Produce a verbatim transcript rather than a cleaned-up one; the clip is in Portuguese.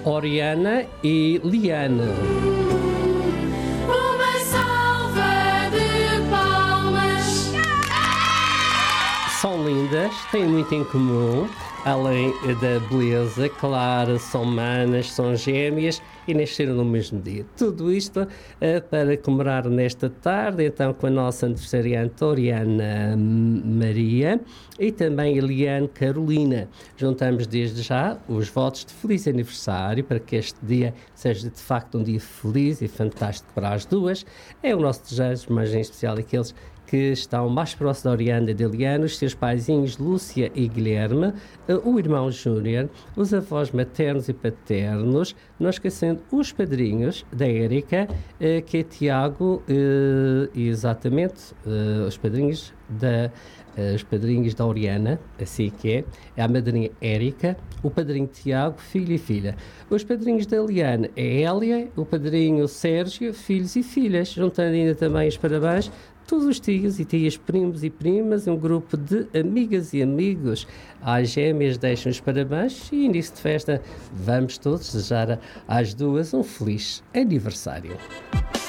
Oriana e Liane. Uma salva de palmas. São lindas, têm muito em comum, além da beleza, claro, são manas, são gêmeas e nasceram no mesmo dia. Tudo isto uh, para comemorar nesta tarde, então, com a nossa aniversariante Oriana Maria e também a Liane Carolina. Juntamos desde já os votos de feliz aniversário para que este dia seja de facto um dia feliz e fantástico para as duas. É o nosso desejo, mas em especial aqueles que estão mais próximos da Oriana e da Liane, os seus paizinhos Lúcia e Guilherme, o irmão Júnior, os avós maternos e paternos, não esquecendo os padrinhos da Érica, que é Tiago, exatamente, os padrinhos da, os padrinhos da Oriana, assim que é, é a madrinha Érica, o padrinho Tiago, filho e filha. Os padrinhos da Liane é Hélia, o padrinho Sérgio, filhos e filhas, juntando ainda também os parabéns todos os tios e tias, primos e primas, um grupo de amigas e amigos. Às gêmeas deixam os parabéns e início de festa vamos todos desejar às duas um feliz aniversário.